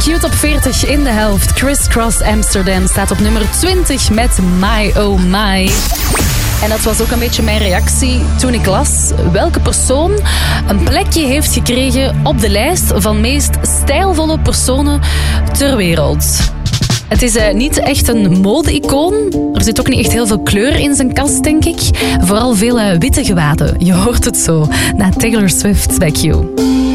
Q-top 40 in de helft. Criss Cross Amsterdam staat op nummer 20 met My Oh My. En dat was ook een beetje mijn reactie toen ik las welke persoon een plekje heeft gekregen op de lijst van meest stijlvolle personen ter wereld. Het is niet echt een mode-icoon. Er zit ook niet echt heel veel kleur in zijn kast, denk ik. Vooral veel witte gewaden. Je hoort het zo. Na Taylor Swift bij Q.